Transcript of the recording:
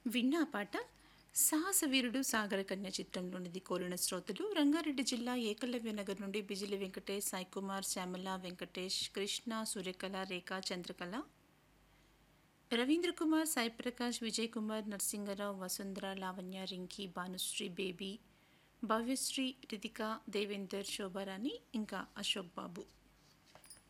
విన్నా పాట సాహసవీరుడు సాగరకన్య చిత్రంలోనిది కోరిన శ్రోతలు రంగారెడ్డి జిల్లా ఏకలవ్య నగర్ నుండి బిజిలి వెంకటేష్ సాయికుమార్ శ్యామల వెంకటేష్ కృష్ణ సూర్యకళ రేఖ చంద్రకళ రవీంద్ర కుమార్ సాయి ప్రకాష్ విజయ్ కుమార్ నరసింగరావు వసుంధర లావణ్య రింకీ భానుశ్రీ బేబీ భవ్యశ్రీ రితిక దేవేందర్ శోభారాణి ఇంకా అశోక్ బాబు.